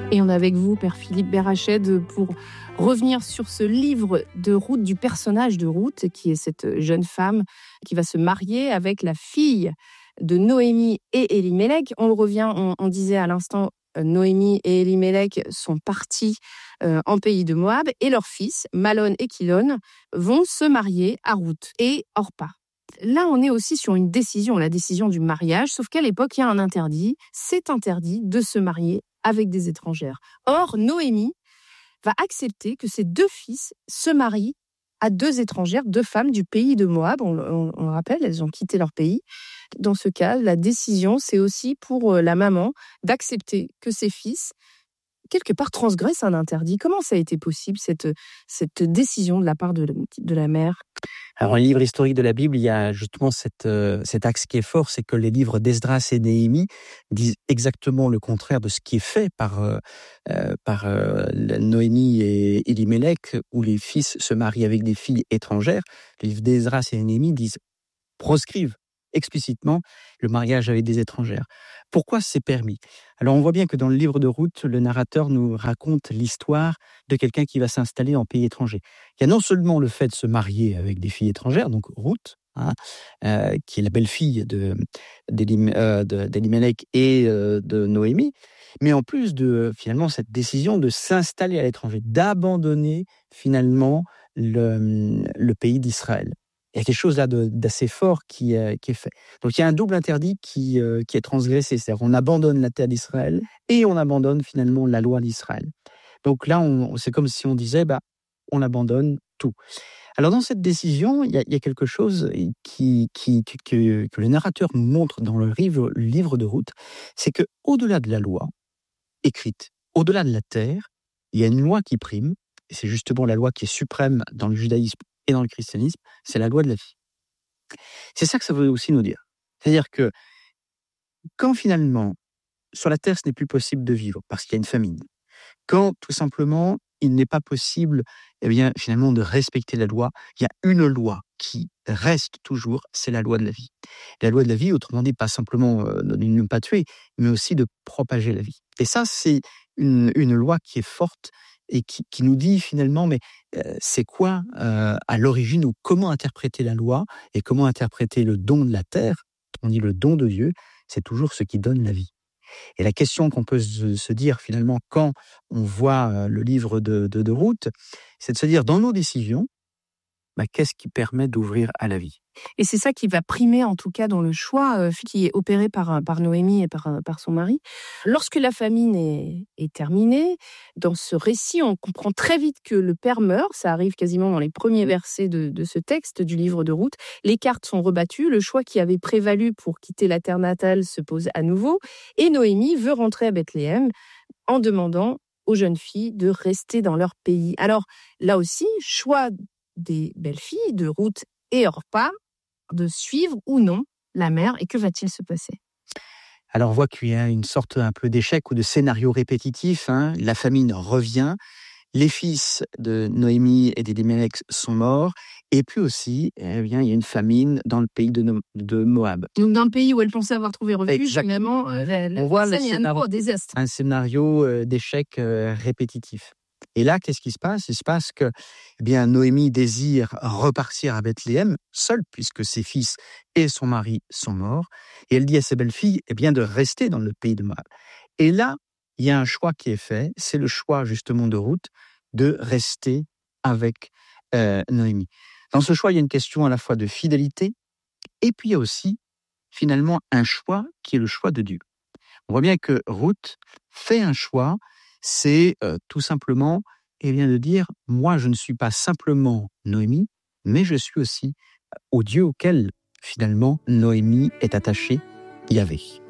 Et on est avec vous, Père Philippe Berached, pour revenir sur ce livre de Ruth, du personnage de Ruth, qui est cette jeune femme qui va se marier avec la fille de Noémie et Élimélec. On revient, on disait à l'instant, Noémie et Élimélec sont partis en pays de Moab, et leurs fils, Malon et Kilon, vont se marier à Ruth et Orpa. Là, on est aussi sur une décision, la décision du mariage, sauf qu'à l'époque, il y a un interdit. C'est interdit de se marier avec des étrangères. Or, Noémie va accepter que ses 2 fils se marient à 2 étrangères, 2 femmes du pays de Moab. On le rappelle, elles ont quitté leur pays. Dans ce cas, la décision, c'est aussi pour la maman d'accepter que ses fils, quelque part, transgressent un interdit. Comment ça a été possible, cette décision de la part de la mère ? Alors, dans les livres historiques de la Bible, il y a justement cet axe qui est fort, c'est que les livres d'Esdras et Néhémie disent exactement le contraire de ce qui est fait par Noémie et Élimélec, où les fils se marient avec des filles étrangères. Les livres d'Esdras et Néhémie proscrivent explicitement le mariage avec des étrangères. Pourquoi c'est permis ? Alors on voit bien que dans le livre de Ruth, le narrateur nous raconte l'histoire de quelqu'un qui va s'installer en pays étranger. Il y a non seulement le fait de se marier avec des filles étrangères, donc Ruth, qui est la belle-fille d'Élimélec et de Noémie, mais en plus de finalement cette décision de s'installer à l'étranger, d'abandonner finalement le pays d'Israël. Il y a quelque chose là d'assez fort qui est fait. Donc il y a un double interdit qui est transgressé, c'est-à-dire on abandonne la terre d'Israël et on abandonne finalement la loi d'Israël. Donc là, c'est comme si on disait, on abandonne tout. Alors dans cette décision, il y a quelque chose que le narrateur nous montre dans le livre de Ruth, c'est que au-delà de la loi écrite, au-delà de la terre, il y a une loi qui prime, et c'est justement la loi qui est suprême dans le judaïsme et dans le christianisme, c'est la loi de la vie. C'est ça que ça veut aussi nous dire. C'est-à-dire que quand finalement, sur la terre, ce n'est plus possible de vivre parce qu'il y a une famine, quand tout simplement, il n'est pas possible finalement de respecter la loi, il y a une loi qui reste toujours, c'est la loi de la vie. La loi de la vie, autrement dit, pas simplement de ne pas tuer, mais aussi de propager la vie. Et ça, c'est une loi qui est forte et qui nous dit finalement, mais c'est quoi à l'origine, ou comment interpréter la loi et comment interpréter le don de la terre. On dit le don de Dieu, c'est toujours ce qui donne la vie. Et la question qu'on peut se dire finalement quand on voit le livre de Ruth, c'est de se dire dans nos décisions, qu'est-ce qui permet d'ouvrir à la vie ? Et c'est ça qui va primer, en tout cas, dans le choix qui est opéré par Noémie et par son mari. Lorsque la famine est terminée, dans ce récit, on comprend très vite que le père meurt. Ça arrive quasiment dans les premiers versets de ce texte du livre de Ruth. Les cartes sont rebattues. Le choix qui avait prévalu pour quitter la terre natale se pose à nouveau. Et Noémie veut rentrer à Bethléem en demandant aux jeunes filles de rester dans leur pays. Alors, là aussi, choix des belles-filles de Ruth et Orpa de suivre ou non la mère. Et que va-t-il se passer ? Alors on voit qu'il y a une sorte un peu d'échec ou de scénario répétitif. La famine revient, les fils de Noémie et d'Élimélec sont morts, et puis aussi, il y a une famine dans le pays de Moab. Donc dans le pays où elle pensait avoir trouvé refuge, finalement, on voit un scénario d'échec répétitif. Et là, qu'est-ce qui se passe ? Il se passe que Noémie désire repartir à Bethléem, seule, puisque ses fils et son mari sont morts. Et elle dit à ses belles-filles de rester dans le pays de Moab. Et là, il y a un choix qui est fait. C'est le choix, justement, de Ruth, de rester avec Noémie. Dans ce choix, il y a une question à la fois de fidélité, et puis il y a aussi, finalement, un choix qui est le choix de Dieu. On voit bien que Ruth fait un choix, c'est tout simplement de dire, moi je ne suis pas simplement Noémie, mais je suis aussi au Dieu auquel finalement Noémie est attachée, Yahvé.